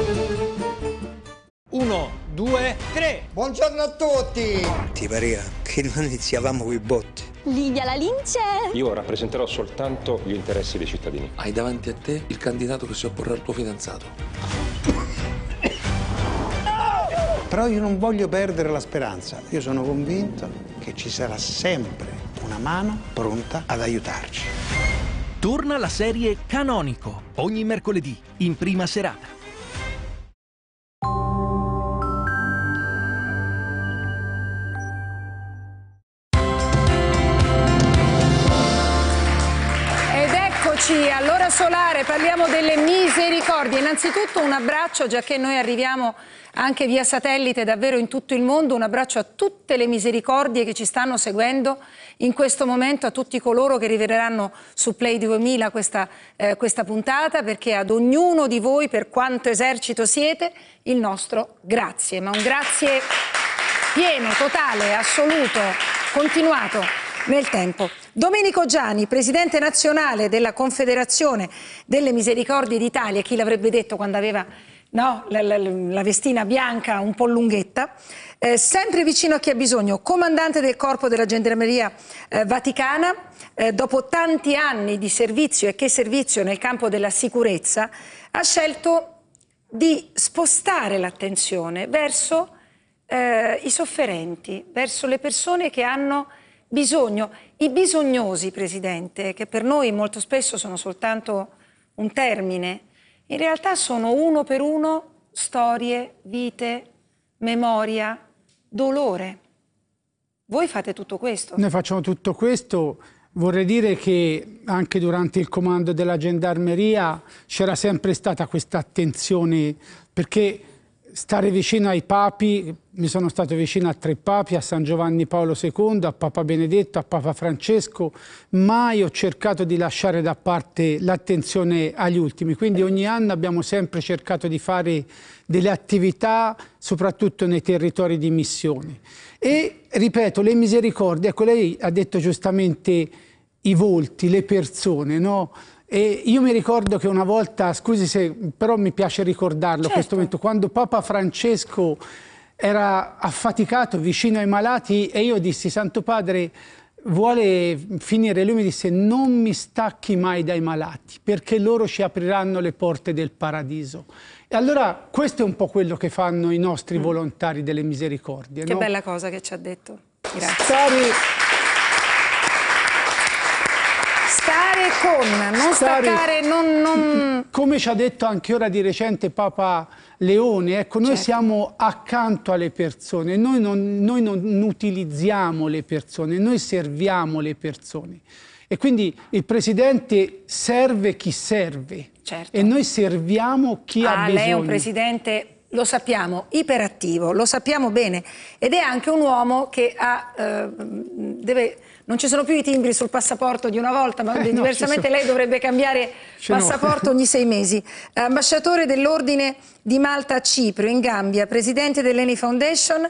1, 2, 3. Buongiorno a tutti! Ti pareva che non iniziavamo coi botti? Livia la lince! Io rappresenterò soltanto gli interessi dei cittadini. Hai davanti a te il candidato che si opporrà al tuo fidanzato. Però io non voglio perdere la speranza. Io sono convinto che ci sarà sempre una mano pronta ad aiutarci. Torna la serie Canonico, ogni mercoledì, in prima serata. All'ora solare parliamo delle misericordie. Innanzitutto un abbraccio, già che noi arriviamo anche via satellite davvero in tutto il mondo, un abbraccio a tutte le misericordie che ci stanno seguendo in questo momento, a tutti coloro che rivedranno su Play 2000 questa puntata, perché ad ognuno di voi, per quanto esercito siete, il nostro grazie, ma un grazie pieno, totale, assoluto, continuato nel tempo. Domenico Giani, presidente nazionale della Confederazione delle Misericordie d'Italia, chi l'avrebbe detto quando aveva la vestina bianca un po' lunghetta, sempre vicino a chi ha bisogno, comandante del corpo della Gendarmeria Vaticana, dopo tanti anni di servizio, e che servizio nel campo della sicurezza, ha scelto di spostare l'attenzione verso i sofferenti, verso le persone che hanno bisogno, i bisognosi, Presidente, che per noi molto spesso sono soltanto un termine, in realtà sono uno per uno storie, vite, memoria, dolore. Voi fate tutto questo? Noi facciamo tutto questo. Vorrei dire che anche durante il comando della Gendarmeria c'era sempre stata questa attenzione, perché stare vicino ai papi, mi sono stato vicino a 3 papi, a San Giovanni Paolo II, a Papa Benedetto, a Papa Francesco, mai ho cercato di lasciare da parte l'attenzione agli ultimi, quindi ogni anno abbiamo sempre cercato di fare delle attività, soprattutto nei territori di missione. E ripeto, le misericordie, ecco, lei ha detto giustamente i volti, le persone, no? E io mi ricordo che una volta, scusi se però mi piace ricordarlo, certo, questo momento, quando Papa Francesco era affaticato vicino ai malati e io dissi: Santo Padre, vuole finire? Lui mi disse: non mi stacchi mai dai malati, perché loro ci apriranno le porte del paradiso. E allora questo è un po' quello che fanno i nostri volontari delle misericordie. Che no? bella cosa che ci ha detto. Grazie. Stare con, non staccare, non... Come ci ha detto anche ora di recente Papa Leone, ecco, noi siamo accanto alle persone, noi non utilizziamo le persone, noi serviamo le persone. E quindi il Presidente serve chi serve, e noi serviamo chi ha bisogno. Lei è un Presidente, lo sappiamo, iperattivo, lo sappiamo bene, ed è anche un uomo che non ci sono più i timbri sul passaporto di una volta, ma diversamente lei dovrebbe cambiare passaporto ogni 6 mesi. Ambasciatore dell'Ordine di Malta a Cipro, in Gambia, presidente dell'Eni Foundation,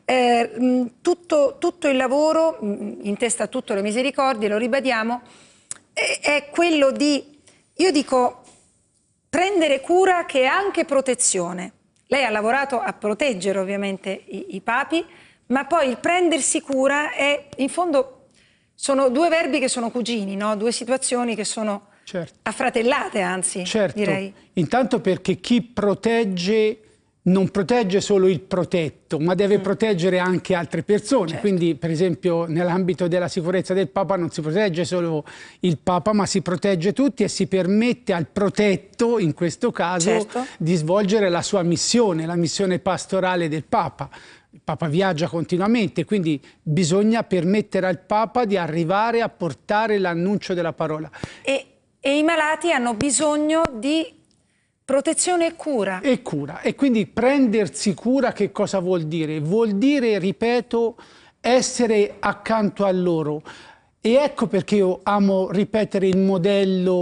tutto il lavoro, in testa a tutte le misericordie, lo ribadiamo, è quello di, io dico, prendere cura che è anche protezione. Lei ha lavorato a proteggere ovviamente i papi, ma poi il prendersi cura è, in fondo, sono 2 verbi che sono cugini, no? 2 situazioni che sono affratellate, anzi, direi. Intanto perché chi protegge non protegge solo il protetto, ma deve proteggere anche altre persone. Quindi, per esempio, nell'ambito della sicurezza del Papa non si protegge solo il Papa, ma si protegge tutti e si permette al protetto, in questo caso, di svolgere la sua missione, la missione pastorale del Papa. Il Papa viaggia continuamente, quindi bisogna permettere al Papa di arrivare a portare l'annuncio della parola. E i malati hanno bisogno di protezione e cura. E cura. E quindi prendersi cura che cosa vuol dire? Vuol dire, ripeto, essere accanto a loro. E ecco perché io amo ripetere il modello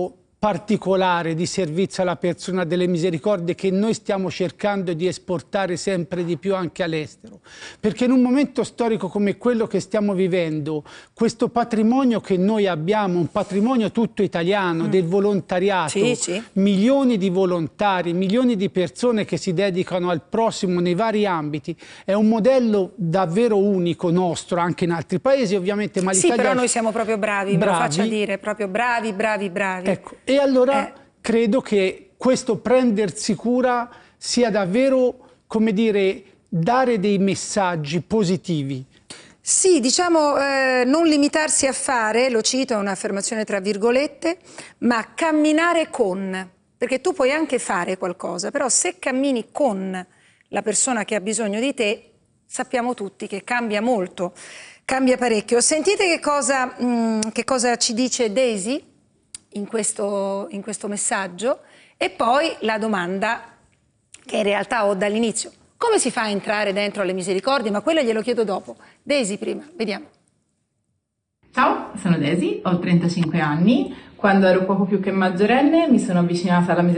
particolare di servizio alla persona delle misericordie che noi stiamo cercando di esportare sempre di più anche all'estero. Perché in un momento storico come quello che stiamo vivendo, questo patrimonio che noi abbiamo, un patrimonio tutto italiano del volontariato, milioni di volontari, milioni di persone che si dedicano al prossimo nei vari ambiti, è un modello davvero unico nostro, anche in altri paesi ovviamente, ma l'Italia... Sì, però noi siamo proprio bravi, me lo faccia dire, proprio bravi. Ecco, e allora credo che questo prendersi cura sia davvero, come dire, dare dei messaggi positivi. Sì, diciamo non limitarsi a fare, lo cito, è un'affermazione tra virgolette, ma camminare con, perché tu puoi anche fare qualcosa, però se cammini con la persona che ha bisogno di te, sappiamo tutti che cambia molto, cambia parecchio. Sentite che cosa ci dice Daisy in questo messaggio e poi la domanda che in realtà ho dall'inizio. Come si fa a entrare dentro alle misericordie? Ma quello glielo chiedo dopo. Daisy prima, vediamo. Ciao, sono Daisy, ho 35 anni. Quando ero poco più che maggiorenne mi sono avvicinata alla misericordia